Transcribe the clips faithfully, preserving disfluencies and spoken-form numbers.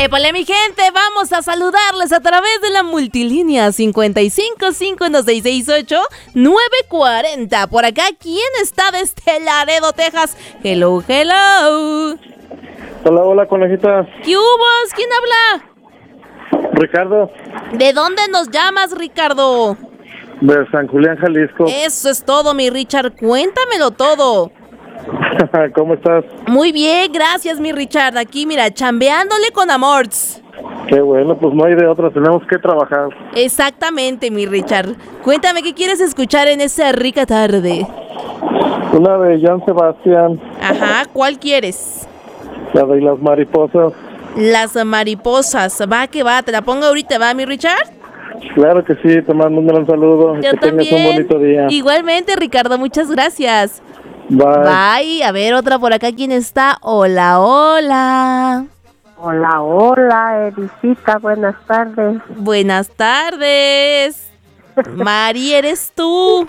Épale, mi gente, vamos a saludarles a través de la multilínea cincuenta y cinco, cinco uno seis seis ocho, nueve cuatro cero. Por acá, ¿quién está desde Laredo, Texas? Hello, hello. Hola, hola, conejita. ¿Qué hubo? ¿Quién habla? Ricardo. ¿De dónde nos llamas, Ricardo? De San Julián, Jalisco. Eso es todo, mi Richard. Cuéntamelo todo. ¿Cómo estás? Muy bien, gracias, mi Richard. Aquí, mira, chambeándole con amorts. Qué bueno, pues no hay de otra, tenemos que trabajar. Exactamente, mi Richard. Cuéntame, ¿qué quieres escuchar en esa rica tarde? Una de Joan Sebastián. Ajá, ¿cuál quieres? La de las mariposas. Las mariposas, va que va, te la pongo ahorita, ¿va, mi Richard? Claro que sí, te mando un gran saludo. Yo que también. tengas un bonito día. Igualmente, Ricardo, muchas gracias. Bye. Bye. A ver, otra por acá, ¿quién está? Hola, hola. Hola, hola, Elisita, buenas tardes. Buenas tardes. Mari, ¿eres tú?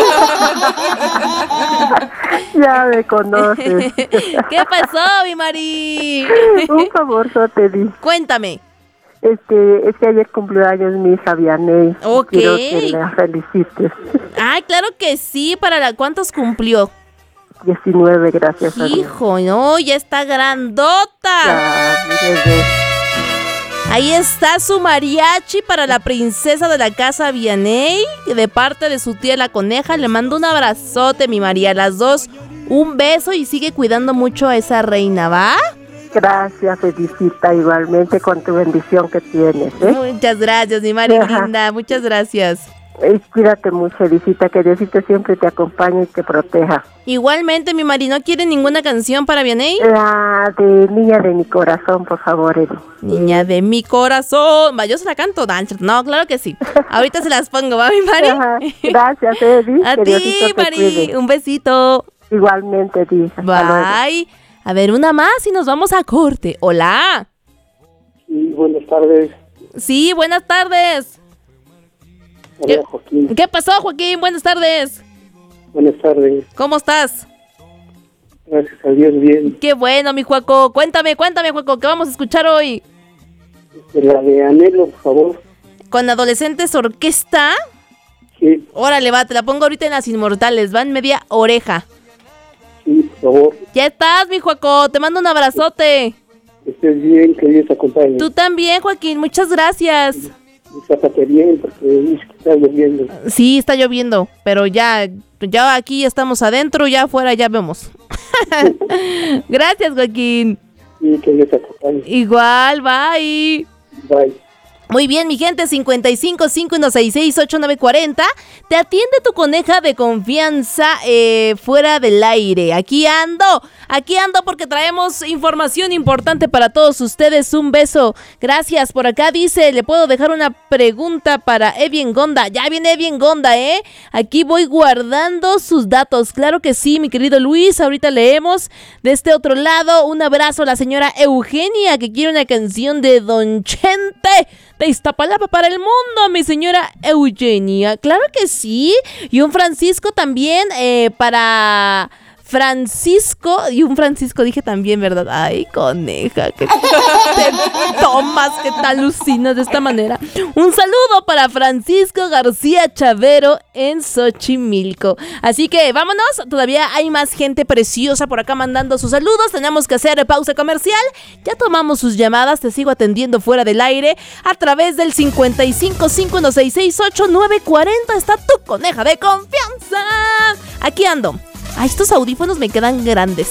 Ya me conoces. ¿Qué pasó, mi Mari? Un favorzote, di. Cuéntame. Este, es que ayer cumplió años mi hija Vianey. Ok. Quiero que la felicites. Ay, claro que sí, para la ¿cuántos cumplió? diecinueve, gracias a Dios. Hijo, no, ya está grandota. Ya, mi bebé. Ahí está su mariachi para la princesa de la casa Vianey, de parte de su tía la coneja. Le mando un abrazote, mi María, a las dos. Un beso y sigue cuidando mucho a esa reina, ¿va? Gracias, Felicita, igualmente con tu bendición que tienes, ¿eh? Muchas gracias, mi Mari Ajá. linda, muchas gracias. Eh, Cuídate mucho, Felicita, que Diosito siempre te acompañe y te proteja. Igualmente, mi Mari, ¿no quiere ninguna canción para Vianey? La de Niña de mi corazón, por favor, Edi. Niña de mi corazón. Va, yo se la canto, Dancer. No, claro que sí. Ahorita se las pongo, ¿va, mi Mari? Ajá. Gracias, Edi. A Que ti, Diosito te Mari. cuide. Un besito. Igualmente, Edi. Hasta luego. Bye. A ver, una más y nos vamos a corte. Hola. Sí, buenas tardes. Sí, buenas tardes. Hola, Joaquín. ¿Qué pasó, Joaquín? Buenas tardes. Buenas tardes. ¿Cómo estás? Gracias a Dios, bien. Qué bueno, mi Juaco. Cuéntame, cuéntame, Juaco, ¿qué vamos a escuchar hoy? La de Anhelo, por favor. ¿Con Adolescentes Orquesta? Sí, Órale, va, te la pongo ahorita en Las Inmortales. Va en media oreja. sí, por favor. Ya estás, mi Juaco. Te mando un abrazote. Que estés bien, que Dios te acompañe. Tú también, Joaquín. Muchas gracias. Sácate bien, porque dice que está lloviendo. Sí, está lloviendo, pero ya, ya aquí estamos adentro, ya afuera ya vemos. Gracias, Joaquín. Sí, que Dios te acompañe. Igual, bye. Bye. Muy bien, mi gente, cincuenta y cinco, cinco uno seis seis, ocho nueve cuatro cero. Te atiende tu coneja de confianza eh, fuera del aire. Aquí ando, aquí ando porque traemos información importante para todos ustedes. Un beso. Gracias. Por acá dice, le puedo dejar una pregunta para Evien Gonda. Ya viene Evien Gonda, ¿eh? Aquí voy guardando sus datos. Claro que sí, mi querido Luis. Ahorita leemos. De este otro lado, un abrazo a la señora Eugenia, que quiere una canción de Don Chente de Iztapalapa para el mundo, mi señora Eugenia. Claro que sí. Y un Francisco también eh, para Francisco. Y un Francisco dije también, ¿verdad? Ay, coneja, que te tomas, que te alucinas de esta manera. Un saludo para Francisco García Chavero en Xochimilco. Así que vámonos. Todavía hay más gente preciosa por acá mandando sus saludos. Tenemos que hacer pausa comercial. Ya tomamos sus llamadas. Te sigo atendiendo fuera del aire a través del cincuenta y cinco, cinco uno seis seis, ocho nueve cuatro cero. Está tu coneja de confianza. Aquí ando. Ay, estos audífonos me quedan grandes.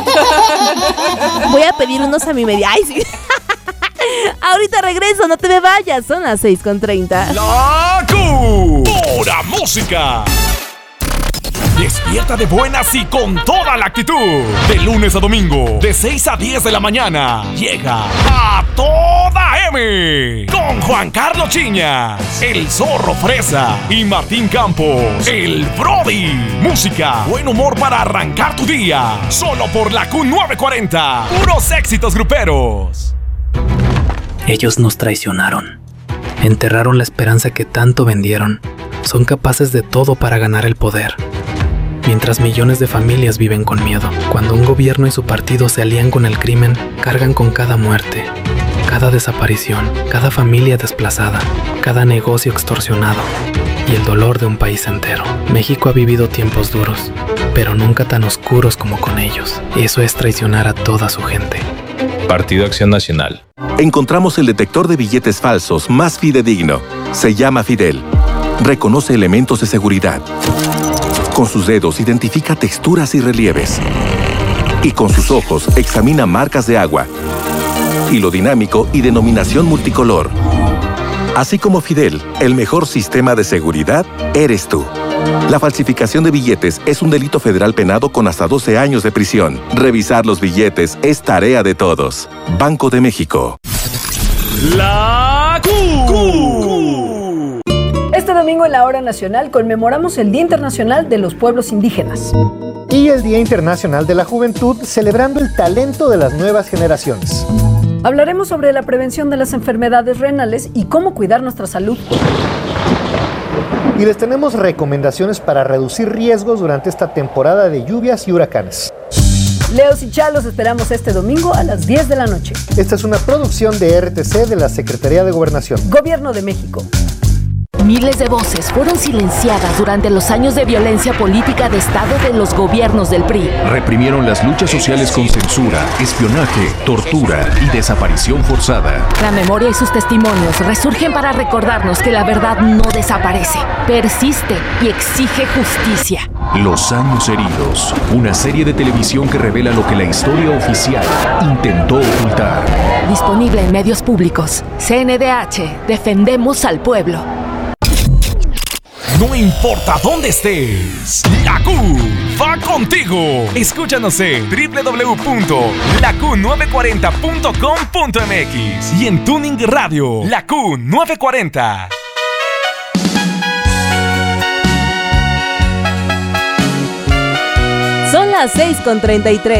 Voy a pedir unos a mi media. Ay, sí. Ahorita regreso, no te me vayas. Son las seis con treinta. La Q. Pura música. Despierta de buenas y con toda la actitud. De lunes a domingo, de seis a diez de la mañana, llega A Toda M. Con Juan Carlos Chiñas, el Zorro Fresa y Martín Campos, el Brody. Música, buen humor para arrancar tu día. Solo por la Q novecientos cuarenta. Puros éxitos gruperos. Ellos nos traicionaron. Enterraron la esperanza que tanto vendieron. Son capaces de todo para ganar el poder. Mientras millones de familias viven con miedo. Cuando un gobierno y su partido se alían con el crimen, cargan con cada muerte. Cada desaparición, cada familia desplazada, cada negocio extorsionado y el dolor de un país entero. México ha vivido tiempos duros, pero nunca tan oscuros como con ellos. Eso es traicionar a toda su gente. Partido Acción Nacional. Encontramos el detector de billetes falsos más fidedigno. Se llama Fidel. Reconoce elementos de seguridad. Con sus dedos identifica texturas y relieves. Y con sus ojos examina marcas de agua, hilo dinámico y denominación multicolor. Así como Fidel, el mejor sistema de seguridad eres tú. La falsificación de billetes es un delito federal penado con hasta doce años de prisión. Revisar los billetes es tarea de todos. Banco de México. La Q. Este domingo en la Hora Nacional conmemoramos el Día Internacional de los Pueblos Indígenas. Y el Día Internacional de la Juventud, celebrando el talento de las nuevas generaciones. Hablaremos sobre la prevención de las enfermedades renales y cómo cuidar nuestra salud. Y les tenemos recomendaciones para reducir riesgos durante esta temporada de lluvias y huracanes. Leos y Chalos esperamos este domingo a las diez de la noche. Esta es una producción de R T C de la Secretaría de Gobernación. Gobierno de México. Miles de voces fueron silenciadas durante los años de violencia política de Estado de los gobiernos del P R I. Reprimieron las luchas sociales con censura, espionaje, tortura y desaparición forzada. La memoria y sus testimonios resurgen para recordarnos que la verdad no desaparece, persiste y exige justicia. Los años heridos, una serie de televisión que revela lo que la historia oficial intentó ocultar. Disponible en medios públicos. C N D H, defendemos al pueblo. No importa dónde estés, la Q va contigo. Escúchanos en doble u doble u doble u punto la q nueve cuarenta punto com punto m x y en Tuning Radio, la Q nueve cuarenta. Son las seis con treinta y tres.